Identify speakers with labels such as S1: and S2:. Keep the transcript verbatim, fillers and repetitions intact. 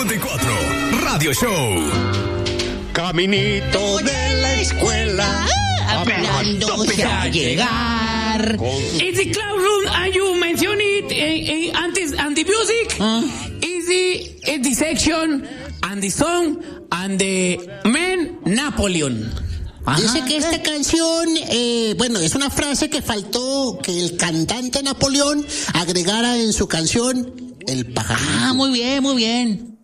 S1: cincuenta y cuatro, Radio Show.
S2: Caminito de la escuela,
S3: apelándose a llegar.
S4: Is the classroom and you mention it eh, eh, antes and the music?
S3: ¿Ah?
S4: Is the, is the section and the song and the man Napoleon?
S3: Ajá. Dice que esta canción, eh, bueno, es una frase que faltó que el cantante Napoleón agregara en su canción El pajarito.
S5: Ah, muy bien, muy bien.